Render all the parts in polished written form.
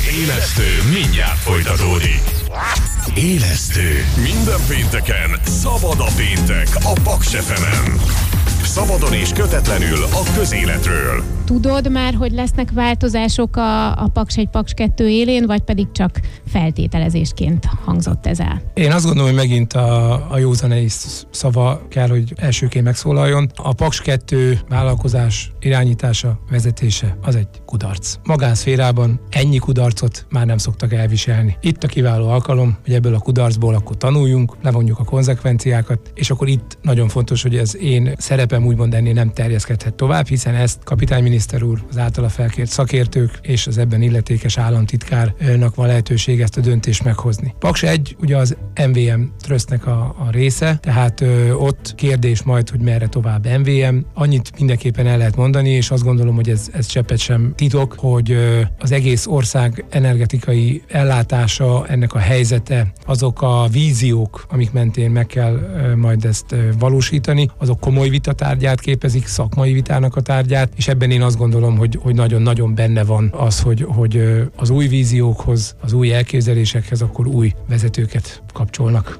Élesztő mindjárt folytatódik. Élesztő. Minden pénteken szabad a péntek a Paks FM-en. Szabadon és kötetlenül a közéletről. Tudod már, hogy lesznek változások a Paks 1, Paks 2 élén, vagy pedig csak feltételezésként hangzott ez el? Én azt gondolom, hogy megint a józanész szava kell, hogy elsőként megszólaljon. A Paks 2 vállalkozás irányítása, vezetése az egy kudarc. Magánszférában ennyi kudarcot már nem szoktak elviselni. Itt a kiváló alkalom, hogy ebből a kudarcból akkor tanuljunk, levonjuk a konzekvenciákat, és akkor itt nagyon fontos, hogy az én szerepem úgymond ennél nem terjeszkedhet tovább, hiszen ezt kapitányminiszter úr, az általa felkért szakértők és az ebben illetékes államtitkárnak van lehetőség ezt a döntést meghozni. Paks 1 ugye az MVM Trustnek a része, tehát ott kérdés majd, hogy merre tovább MVM. Annyit mindenképpen el lehet mondani, és azt gondolom, hogy ez cseppet sem titok, hogy az egész ország energetikai ellátása, ennek a helyzete, azok a víziók, amik mentén meg kell majd ezt valósítani, azok komoly vitatárgyát képezik, szakmai vitának a tárgyát, és ebben én azt gondolom, hogy nagyon-nagyon benne van az, hogy az új víziókhoz, az új elképzelésekhez akkor új vezetőket kapcsolnak.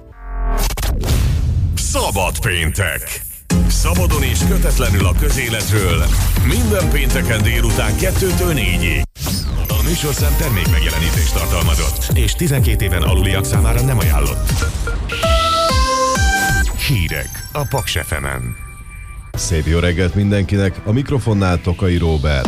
Szabad péntek. Szabadon és kötetlenül a közéletről. Minden pénteken délután 2-től 4-ig. A műsorszám termék megjelenítést tartalmazott, és 12 éven aluliak számára nem ajánlott. Hírek a Paks FM-en. Szép jó reggelt mindenkinek, a mikrofonnál Tokai Róbert.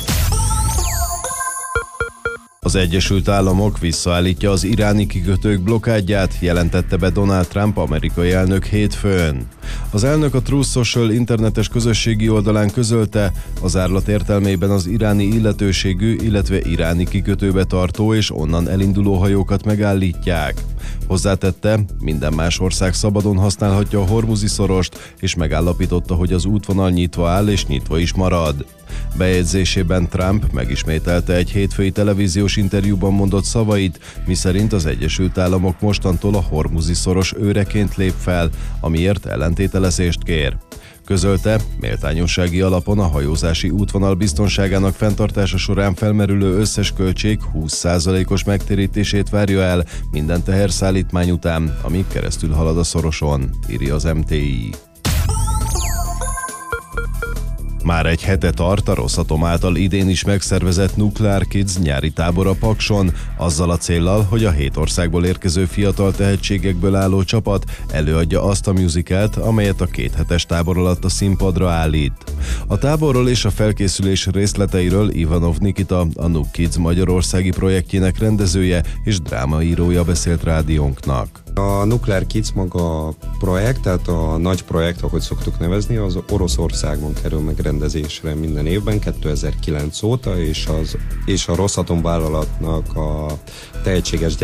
Az Egyesült Államok visszaállítja az iráni kikötők blokkádját, jelentette be Donald Trump amerikai elnök hétfőn. Az elnök a Truth Social internetes közösségi oldalán közölte, az árlat értelmében az iráni illetőségű, illetve iráni kikötőbe tartó és onnan elinduló hajókat megállítják. Hozzátette, minden más ország szabadon használhatja a Hormuzi szorost, és megállapította, hogy az útvonal nyitva áll és nyitva is marad. Bejegyzésében Trump megismételte egy hétfői televíziós interjúban mondott szavait, miszerint az Egyesült Államok mostantól a Hormuzi szoros őreként lép fel, amiért ellentételezést kér. Közölte, méltányossági alapon a hajózási útvonal biztonságának fenntartása során felmerülő összes költség 20%-os megtérítését várja el minden teherszállítmány után, ami keresztül halad a szoroson, írja az MTI. Már egy hete tart a Rosatom által idén is megszervezett Nuclear Kids nyári tábor a Pakson, azzal a céllal, hogy a 7 országból érkező fiatal tehetségekből álló csapat előadja azt a musicalt, amelyet a 2 hetes tábor alatt a színpadra állít. A táborról és a felkészülés részleteiről Ivanov Nikita, a Nuke Kids magyarországi projektjének rendezője és drámaírója beszélt rádiónknak. A Nuclear Kids maga a projekt, tehát a nagy projekt, ahogy szoktuk nevezni, az Oroszországban kerül megrendezésre minden évben, 2009 óta, és a Rosatom vállalatnak a tehetséges